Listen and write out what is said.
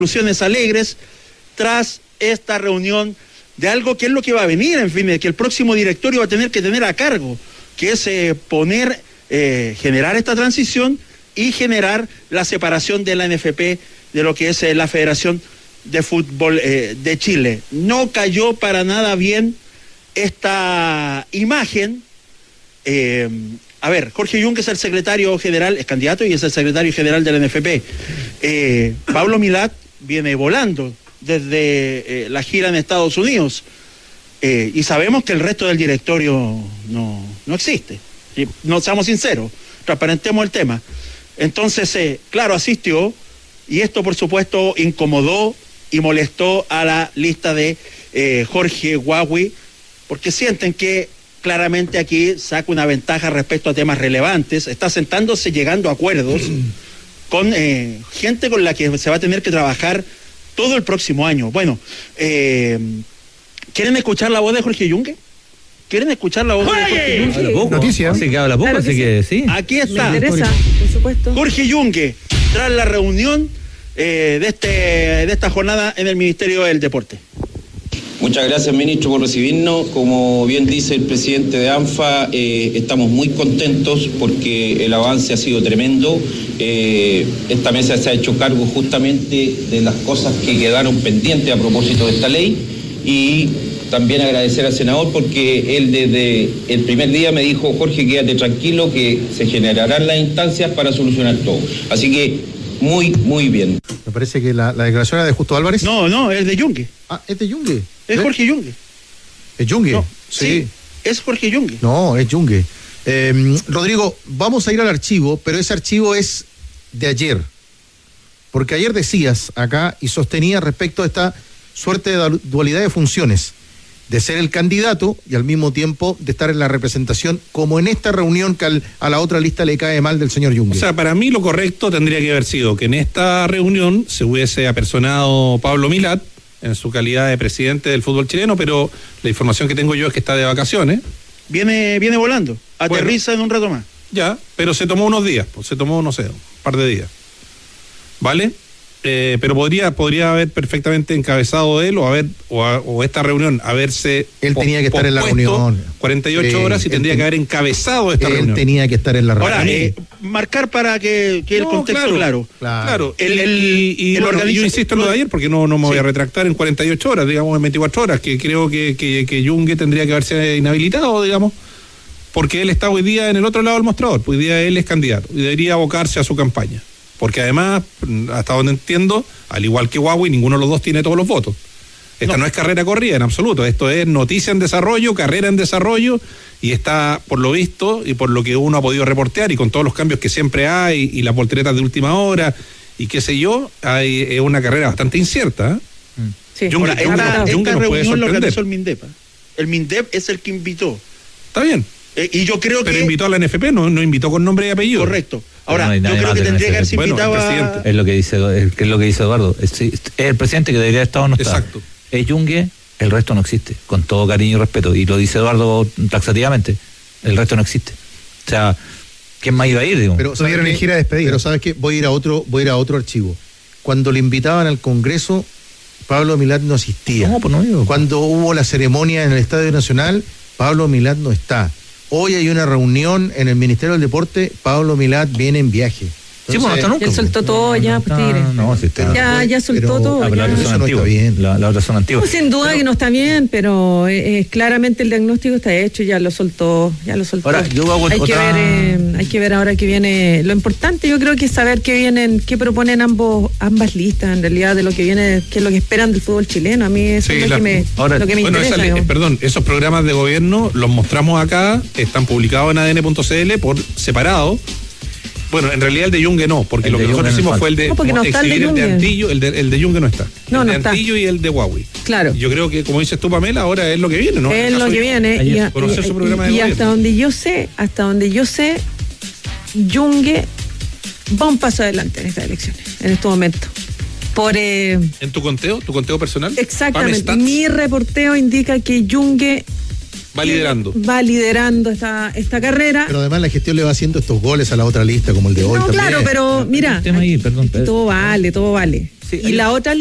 conclusiones alegres tras esta reunión de algo que es lo que va a venir, en fin, que el próximo directorio va a tener que tener a cargo, que es generar esta transición y generar la separación de la NFP de lo que es la Federación de Fútbol de Chile. No cayó para nada bien esta imagen. A ver, Jorge Yungue es el secretario general, es candidato y es el secretario general de la NFP. Pablo Milat viene volando desde la gira en Estados Unidos, y sabemos que el resto del directorio no existe. Y no, seamos sinceros, transparentemos el tema. Entonces, claro, asistió, y esto por supuesto incomodó y molestó a la lista de Jorge Huawei, porque sienten que claramente aquí saca una ventaja respecto a temas relevantes, está sentándose, llegando a acuerdos con gente con la que se va a tener que trabajar todo el próximo año. Bueno, ¿quieren escuchar la voz de Jorge Yungue? ¿Quieren escuchar la voz de Jorge Yungue? Noticia. Así que habla poco, claro, así que sí. Aquí está. Me interesa, por supuesto. Jorge Yungue, tras la reunión de esta jornada en el Ministerio del Deporte. Muchas gracias, ministro, por recibirnos. Como bien dice el presidente de ANFA, estamos muy contentos porque el avance ha sido tremendo. Esta mesa se ha hecho cargo justamente de las cosas que quedaron pendientes a propósito de esta ley, y también agradecer al senador porque él desde el primer día me dijo: Jorge, quédate tranquilo que se generarán las instancias para solucionar todo. Así que muy bien. Me parece que la declaración era de Justo Álvarez. No, es de Yungue. Ah, ¿es de Yungue? Es Jorge Yungue. ¿Es Yungue? No, sí, es Jorge Yungue. No, es Yungue. Rodrigo, vamos a ir al archivo, pero ese archivo es de ayer. Porque ayer decías acá y sostenías respecto a esta suerte de dualidad de funciones, de ser el candidato y al mismo tiempo de estar en la representación, como en esta reunión que a la otra lista le cae mal del señor Yungue. O sea, para mí lo correcto tendría que haber sido que en esta reunión se hubiese apersonado Pablo Milat en su calidad de presidente del fútbol chileno, pero la información que tengo yo es que está de vacaciones. Viene volando, aterriza en un rato más. Ya, pero se tomó unos días, pues se tomó, no sé, un par de días. ¿Vale? Pero podría haber perfectamente encabezado él o esta reunión haberse. Él tenía que estar en la reunión 48 horas y tendría que haber encabezado esta reunión. Él tenía que estar en la reunión. Ahora, marcar para que el contexto claro. Yo insisto en lo de ayer porque no me voy a retractar en 48 horas, digamos en 24 horas, que creo que Yungue tendría que haberse inhabilitado, digamos, porque él está hoy día en el otro lado del mostrador, hoy día él es candidato y debería abocarse a su campaña. Porque además, hasta donde entiendo, al igual que Huawei, ninguno de los dos tiene todos los votos. Esta no es carrera corrida en absoluto, esto es noticia en desarrollo, carrera en desarrollo, y está, por lo visto, y por lo que uno ha podido reportear, y con todos los cambios que siempre hay, y las volteretas de última hora, y qué sé yo, es una carrera bastante incierta. Sí. Esta reunión lo organizó el MINDEP. El MINDEP es el que invitó. Está bien. Y yo creo pero invitó a la NFP, no invitó con nombre y apellido. Correcto. Ahora, yo creo que tendría que haberse invitado a... Es lo que dice Eduardo. Es el presidente que debería haber estado, no está. Exacto. Es Yungue, el resto no existe. Con todo cariño y respeto. Y lo dice Eduardo taxativamente. El resto no existe. O sea, ¿quién más iba a ir? Digo? Pero salieron en gira de despedida. Pero ¿sabes qué? Voy a ir a otro archivo. Cuando le invitaban al Congreso, Pablo Milat no asistía. No, pues no digo. Cuando hubo la ceremonia en el Estadio Nacional, Pablo Milat no está. Hoy hay una reunión en el Ministerio del Deporte, Pablo Milat viene en viaje. Entonces, sí, bueno, hasta nunca. Él soltó todo ya, pues Tigre. No, si está. Ya soltó todo. La otra son antiguas. La otra son antiguas. Sin duda que no está bien, pero claramente el diagnóstico está hecho, ya lo soltó. Ahora, hay que ver ahora que viene. Lo importante yo creo que es saber qué proponen ambas listas, en realidad, de lo que viene, qué es lo que esperan del fútbol chileno. A mí eso es lo que me interesa. Perdón, esos programas de gobierno los mostramos acá, están publicados en ADN.cl por separado. Bueno, en realidad el de Yungue no, porque lo que nosotros hicimos fue el de exhibir el de Antillo, el de Yungue no está. No, el de no Antillo y el de Huawei. Claro. Yo creo que, como dices tú, Pamela, ahora es lo que viene, ¿no? Es lo que viene. Y hasta donde yo sé, Yungue va un paso adelante en estas elecciones, en estos momentos. ¿En tu conteo personal? Exactamente. Mi reporteo indica que Yungue Va liderando esta carrera. Pero además la gestión le va haciendo estos goles a la otra lista, como el de hoy. No, también. claro, pero mira, Todo vale. Sí, y la otra